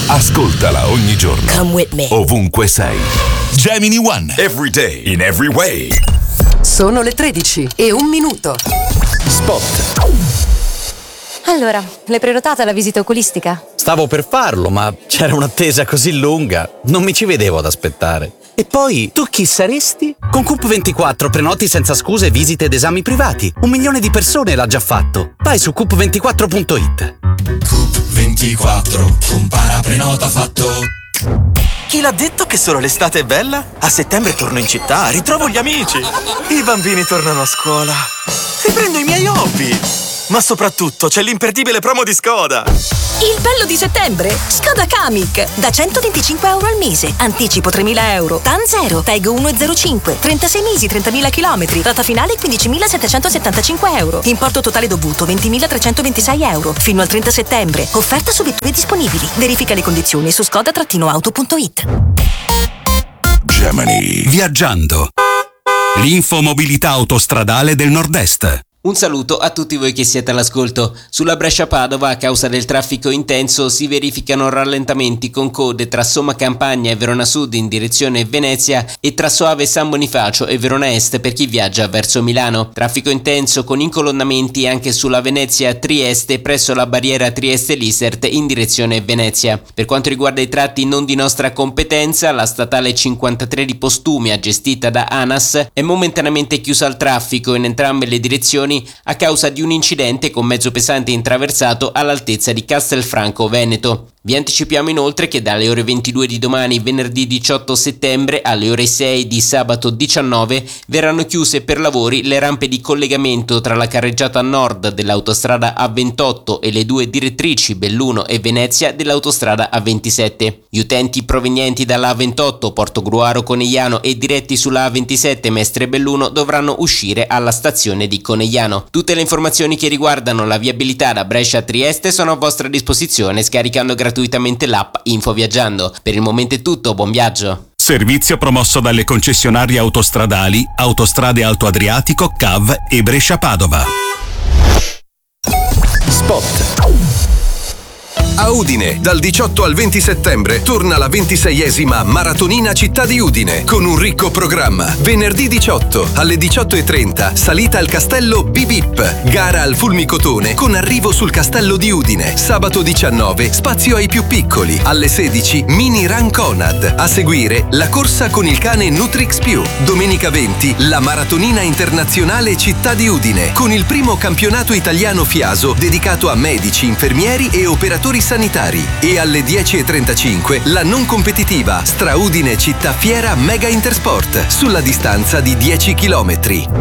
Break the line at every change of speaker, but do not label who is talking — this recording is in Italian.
Ascoltala ogni giorno.
Come with me.
Ovunque sei. Gemini One.
Every day, in every way.
Sono le 13:01.
Spot.
Allora, l'hai prenotata la visita oculistica?
Stavo per farlo, ma c'era un'attesa così lunga. Non mi ci vedevo ad aspettare. E poi, tu chi saresti? Con Coop24 prenoti senza scuse visite ed esami privati. 1 milione di persone l'ha già fatto. Vai su coop24.it.
Coop24, compara prenota fatto.
Chi l'ha detto che solo l'estate è bella? A settembre torno in città, ritrovo gli amici. I bambini tornano a scuola. Riprendo i miei hobby. Ma soprattutto c'è l'imperdibile promo di Skoda.
Il bello di settembre? Skoda Kamiq. Da 125 euro al mese. Anticipo 3.000 euro. TAN 0. TEG 1,05. 36 mesi, 30.000 chilometri. Rata finale 15.775 euro. Importo totale dovuto 20.326 euro. Fino al 30 settembre. Offerta su vetture disponibili. Verifica le condizioni su skoda-auto.it.
Gemini.
Viaggiando. L'infomobilità autostradale del Nord-Est.
Un saluto a tutti voi che siete all'ascolto. Sulla Brescia-Padova, a causa del traffico intenso, si verificano rallentamenti con code tra Somma Campagna e Verona Sud in direzione Venezia e tra Soave San Bonifacio e Verona Est per chi viaggia verso Milano. Traffico intenso con incolonnamenti anche sulla Venezia-Trieste presso la barriera Trieste-Lisert in direzione Venezia. Per quanto riguarda i tratti non di nostra competenza, la statale 53 di Postumia, gestita da ANAS, è momentaneamente chiusa al traffico in entrambe le direzioni a causa di un incidente con mezzo pesante intraversato all'altezza di Castelfranco Veneto. Vi anticipiamo inoltre che dalle ore 22 di domani, venerdì 18 settembre, alle ore 6 di sabato 19, verranno chiuse per lavori le rampe di collegamento tra la carreggiata nord dell'autostrada A28 e le due direttrici Belluno e Venezia dell'autostrada A27. Gli utenti provenienti dalla A28 Portogruaro Conegliano e diretti sulla A27 Mestre Belluno dovranno uscire alla stazione di Conegliano. Tutte le informazioni che riguardano la viabilità da Brescia a Trieste sono a vostra disposizione scaricando gratuitamente l'app Info Viaggiando. Per il momento è tutto, buon viaggio!
Servizio promosso dalle concessionarie autostradali Autostrade Alto Adriatico, CAV e Brescia-Padova.
Spot. A Udine, dal 18 al 20 settembre, torna la 26esima Maratonina Città di Udine, con un ricco programma. Venerdì 18, alle 18:30, salita al castello Bip, gara al fulmicotone con arrivo sul castello di Udine. Sabato 19, spazio ai più piccoli. Alle 16, mini run Conad. A seguire, la corsa con il cane Nutrix Più. Domenica 20, la Maratonina Internazionale Città di Udine, con il primo campionato italiano FIASO dedicato a medici, infermieri e operatori sanitari. E alle 10:35 la non competitiva Straudine Città Fiera Mega Intersport sulla distanza di 10 km.